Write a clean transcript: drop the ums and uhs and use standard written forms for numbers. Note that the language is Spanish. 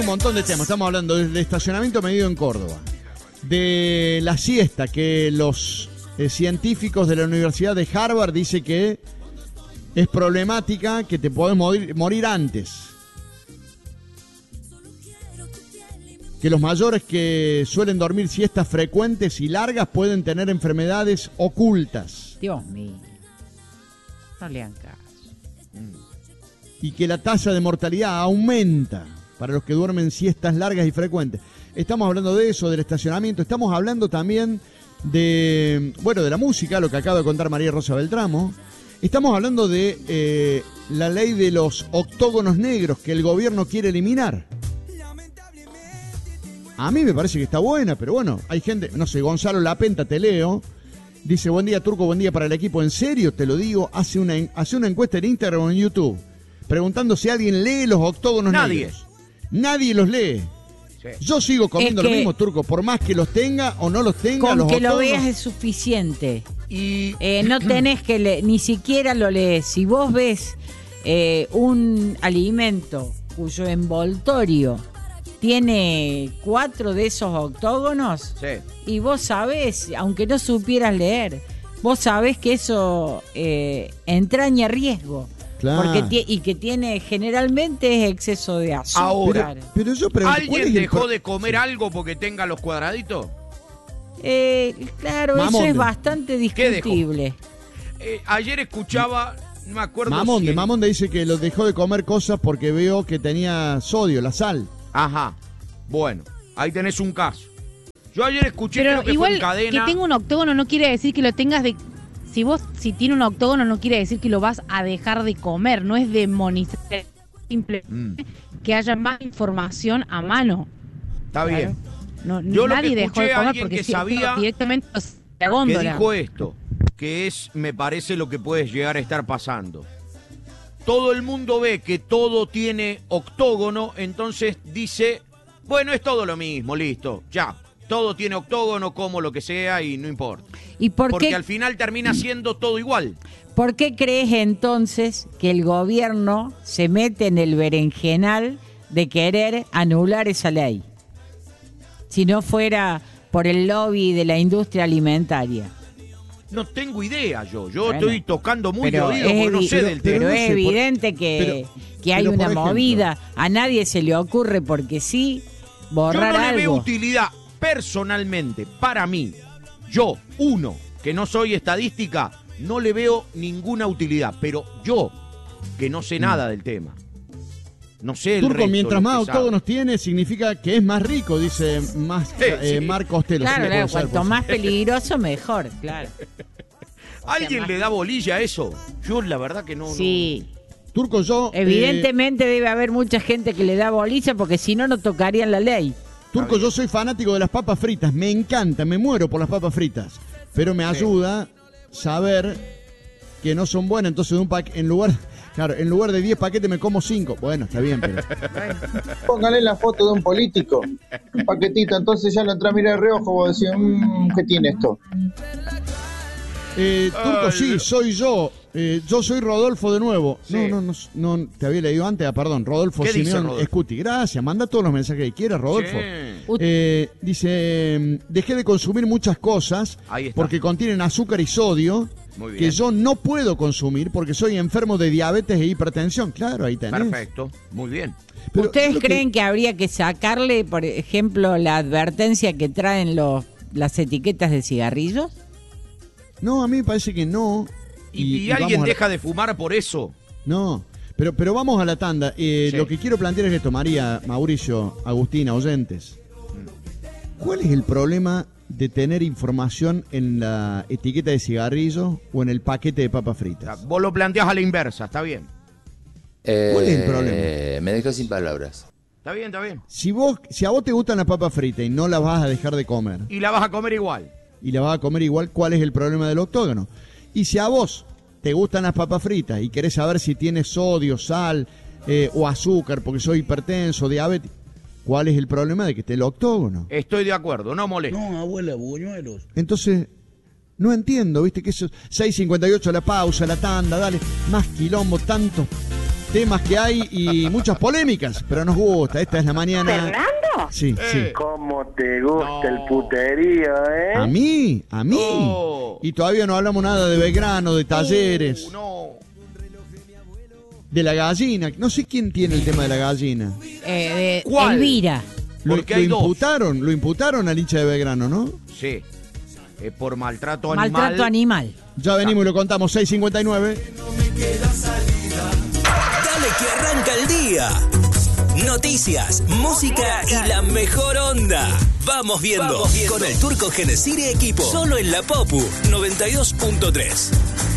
un montón de temas. Estamos hablando del estacionamiento medido en Córdoba, de la siesta, que los científicos de la Universidad de Harvard dicen que es problemática, que te podés morir antes. Que los mayores que suelen dormir siestas frecuentes y largas pueden tener enfermedades ocultas. Dios mío. No le hagan caso. Y que la tasa de mortalidad aumenta para los que duermen siestas largas y frecuentes. Estamos hablando de eso, del estacionamiento. Estamos hablando también de la música, lo que acaba de contar María Rosa Beltramo. Estamos hablando de la ley de los octógonos negros que el gobierno quiere eliminar. A mí me parece que está buena, pero bueno, hay gente, no sé, Gonzalo Lapenta, te leo, dice: buen día, Turco, buen día para el equipo. En serio, te lo digo, hace una encuesta en Instagram o en YouTube, preguntando si alguien lee los octógonos negros. Nadie los lee. Sí. Yo sigo comiendo lo mismo, Turco, por más que los tenga o no los tenga. Con los que octógonos... lo veas es suficiente. Y no tenés que leer, ni siquiera lo lees. Si vos ves un alimento cuyo envoltorio tiene 4 de esos octógonos, sí, y vos sabés, aunque no supieras leer, vos sabés que eso entraña riesgo. Claro. Y que tiene, generalmente, es exceso de azúcar. Ahora, pero yo pregunto, ¿alguien dejó de comer algo porque tenga los cuadraditos? Claro, Mamonde. Eso es bastante discutible. Ayer escuchaba, no me acuerdo. Mamonde dice que lo dejó de comer cosas porque veo que tenía sodio, la sal. Ajá, bueno, ahí tenés un caso. Yo ayer escuché, creo que fue en cadena. Que tenga un octógono no quiere decir que lo tengas de... Si tiene un octógono no quiere decir que lo vas a dejar de comer, no es demonizar, simplemente que haya más información a mano. Está bien. No, yo nadie dejó de comer porque que sabía directamente la góndola. Que dijo esto, que es, me parece, lo que puede llegar a estar pasando. Todo el mundo ve que todo tiene octógono, entonces dice, bueno, es todo lo mismo, listo, ya. Todo tiene octógono, como lo que sea y no importa. ¿Y porque al final termina siendo todo igual. ¿Por qué crees entonces que el gobierno se mete en el berenjenal de querer anular esa ley? Si no fuera por el lobby de la industria alimentaria. No tengo idea yo estoy tocando muy de oído porque no sé del tema. Pero es evidente que hay una movida. A nadie se le ocurre porque sí borrar algo. Yo no le veo utilidad. Personalmente, para mí, yo, que no soy estadística, no le veo ninguna utilidad, pero yo, que no sé nada del tema, no sé el Turco, resto, mientras más octógonos tiene, significa que es más rico, dice Marco Ostelo. Claro, cuanto más peligroso, mejor, claro. ¿Alguien le da bolilla a eso? Yo la verdad que no. Sí. No. Turco, yo... Evidentemente debe haber mucha gente que le da bolilla porque si no, no tocarían la ley. Turco, yo soy fanático de las papas fritas, me encanta, me muero por las papas fritas, pero me ayuda saber que no son buenas, entonces en lugar de 10 paquetes me como 5. Bueno, está bien, pero... Póngale la foto de un político, un paquetito, entonces ya lo entra a mirar de reojo, vos decís, ¿qué tiene esto? Turco, sí, soy yo. Yo soy Rodolfo de nuevo. Sí. No, te había leído antes, perdón. Rodolfo Simeón Escuti. Gracias, manda todos los mensajes que quieras, Rodolfo. Sí. Dice, dejé de consumir muchas cosas porque contienen azúcar y sodio que yo no puedo consumir porque soy enfermo de diabetes e hipertensión. Claro, ahí tenés. Perfecto, muy bien. Pero ¿ustedes creen que habría que sacarle, por ejemplo, la advertencia que traen las etiquetas de cigarrillos? No, a mí me parece que no. ¿Y alguien deja de fumar por eso? No, pero vamos a la tanda. Sí. Lo que quiero plantear es esto, María, Mauricio, Agustina, oyentes. ¿Cuál es el problema de tener información en la etiqueta de cigarrillo o en el paquete de papas fritas? Vos lo planteás a la inversa, está bien. ¿Cuál es el problema? Me dejó sin palabras. Está bien, está bien. Si a vos te gustan las papas fritas y no las vas a dejar de comer. Y la vas a comer igual. ¿Cuál es el problema del octógono? Y si a vos te gustan las papas fritas y querés saber si tiene sodio, sal o azúcar porque soy hipertenso, diabético, ¿cuál es el problema de que esté el octógono? Estoy de acuerdo, no molesta. No, abuela, buñuelos. Entonces, no entiendo, ¿viste? Que eso 6:58 la pausa, la tanda, dale, más quilombo, tantos temas que hay y muchas polémicas, pero nos gusta. Esta es la mañana. ¿Fernando? Sí, sí. ¿Cómo te gusta el puterío, eh? ¿A mí? Y todavía no hablamos nada de Belgrano, de Talleres. De la gallina. No sé quién tiene el tema de la gallina. ¿Cuál? Elvira. Lo imputaron al hincha de Belgrano, ¿no? Sí. Por maltrato animal. Maltrato animal. Ya venimos y lo contamos, 6:59. Dale que arranca el día. Noticias, música y la mejor onda. Vamos viendo. Con el Turco Genesir y equipo. Solo en la Popu 92.3.